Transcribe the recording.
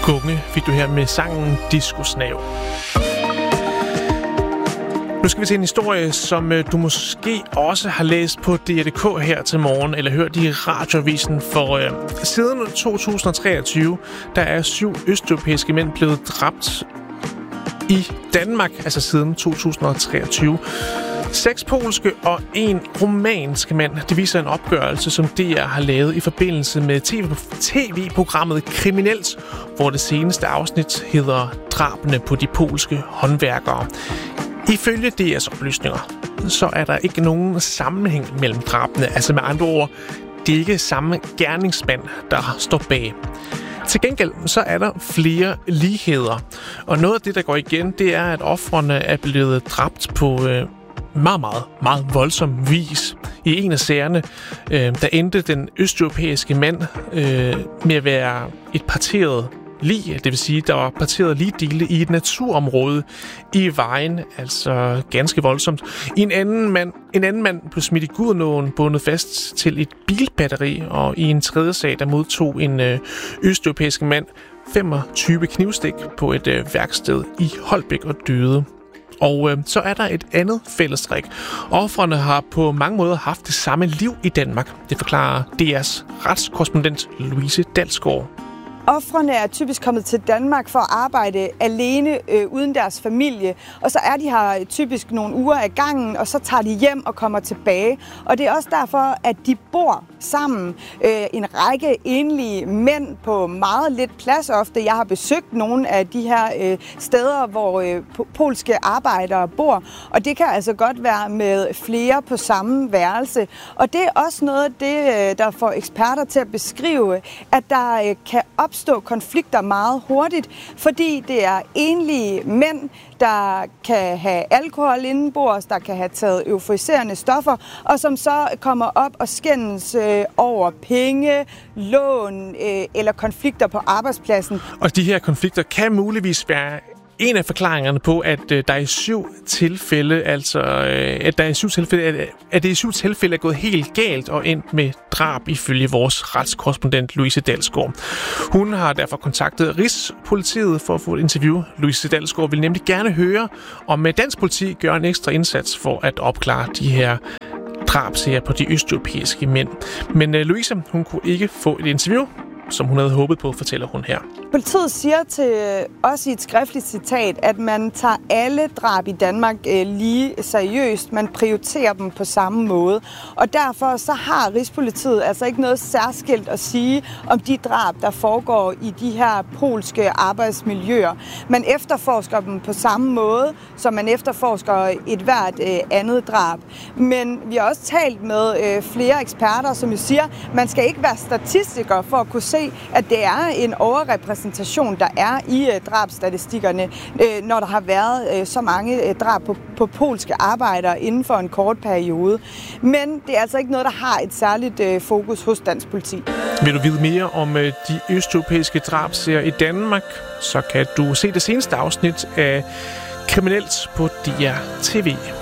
Gunge fik du her med sangen Disco-snav. Nu skal vi til en historie, som du måske også har læst på DR.dk her til morgen, eller hørt i radioavisen, for siden 2023, der er 7 østeuropæiske mænd blevet dræbt i Danmark, altså siden 2023. 6 polske og 1 rumænsk mand. Det viser en opgørelse, som DR har lavet i forbindelse med tv-programmet Kriminelt, hvor det seneste afsnit hedder Drabene på de polske håndværkere. Ifølge DR's oplysninger, så er der ikke nogen sammenhæng mellem drabene. Altså med andre ord, det er ikke samme gerningsmand, der står bag. Til gengæld så er der flere ligheder. Og noget af det, der går igen, det er, at ofrene er blevet dræbt på meget voldsom vis. I en af sagerne, der endte den østeuropæiske mand med at være et parteret lig, det vil sige, der var parteret ligdele i et naturområde i vejen, altså ganske voldsomt. En anden mand blev smidt i Gudenåen, bundet fast til et bilbatteri, og i en tredje sag, der modtog en østeuropæisk mand 25 knivstik på et værksted i Holbæk og døde. Og så er der et andet fællestræk. Ofrene har på mange måder haft det samme liv i Danmark. Det forklarer DR's retskorrespondent Louise Dalsgaard. Ofrene er typisk kommet til Danmark for at arbejde alene uden deres familie, og så er de her typisk nogle uger ad gangen, og så tager de hjem og kommer tilbage. Og det er også derfor, at de bor sammen. En række enlige mænd på meget lidt plads ofte. Jeg har besøgt nogle af de her steder, hvor polske arbejdere bor, og det kan altså godt være med flere på samme værelse. Og det er også noget af det, der får eksperter til at beskrive, at der kan opstå konflikter meget hurtigt, fordi det er enlige mænd, der kan have alkohol indenbords, der kan have taget euforiserende stoffer, og som så kommer op og skændes over penge, lån eller konflikter på arbejdspladsen. Og de her konflikter kan muligvis være en af forklaringerne på, at der i 7 tilfælde, at det i 7 tilfælde er gået helt galt og endt med drab, ifølge vores retskorrespondent Louise Dalsgaard. Hun har derfor kontaktet Rigspolitiet for at få et interview. Louise Dalsgaard vil nemlig gerne høre, om dansk politi gør en ekstra indsats for at opklare de her drabsager på de østeuropæiske mænd. Men Louise, hun kunne ikke få et interview, som hun havde håbet på, fortæller hun her. Politiet siger til os i et skriftligt citat, at man tager alle drab i Danmark lige seriøst. Man prioriterer dem på samme måde. Og derfor så har Rigspolitiet altså ikke noget særskilt at sige om de drab, der foregår i de her polske arbejdsmiljøer. Man efterforsker dem på samme måde, som man efterforsker et hvert andet drab. Men vi har også talt med flere eksperter, som jo siger, at man skal ikke være statistiker for at kunne se, at det er en overrepræsentation, der er i drabsstatistikkerne, når der har været så mange drab på polske arbejdere inden for en kort periode. Men det er altså ikke noget, der har et særligt fokus hos dansk politi. Vil du vide mere om de østeuropæiske drabsager i Danmark, så kan du se det seneste afsnit af Kriminelt på DR TV.